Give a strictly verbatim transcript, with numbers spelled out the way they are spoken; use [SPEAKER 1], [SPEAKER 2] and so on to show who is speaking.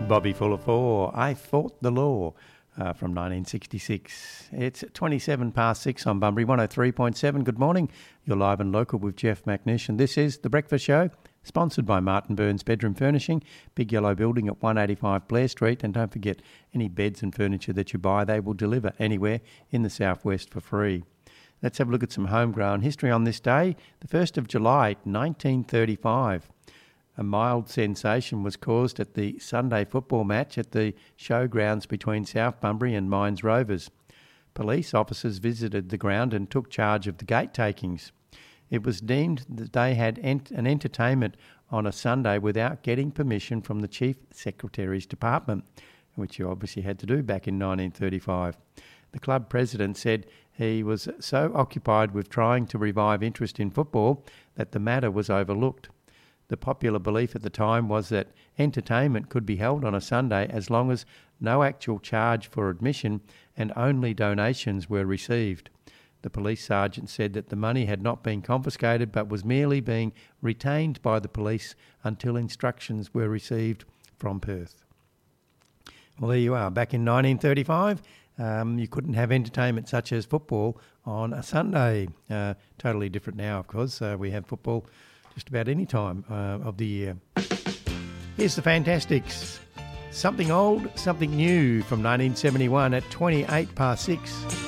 [SPEAKER 1] Bobby Fuller four, I Fought the Law uh, from nineteen sixty-six. It's twenty-seven past six on Bunbury, one oh three point seven. Good morning. You're live and local with Jeff McNish, and this is The Breakfast Show, sponsored by Martin Burns Bedroom Furnishing, Big Yellow Building at one eighty-five Blair Street. And don't forget, any beds and furniture that you buy, they will deliver anywhere in the southwest for free. Let's have a look at some homegrown history on this day, the first of July, nineteen thirty-five. A mild sensation was caused at the Sunday football match at the showgrounds between South Bunbury and Mines Rovers. Police officers visited the ground and took charge of the gate takings. It was deemed that they had ent- an entertainment on a Sunday without getting permission from the Chief Secretary's Department, which you obviously had to do back in nineteen thirty-five. The club president said he was so occupied with trying to revive interest in football that the matter was overlooked. The popular belief at the time was that entertainment could be held on a Sunday as long as no actual charge for admission and only donations were received. The police sergeant said that the money had not been confiscated but was merely being retained by the police until instructions were received from Perth. Well, there you are. Back in nineteen thirty-five, um, you couldn't have entertainment such as football on a Sunday. Uh, totally different now, of course. Uh, we have football just about any time uh, of the year. Here's the Fantastics. Something old, something new from nineteen seventy-one at twenty-eight past six.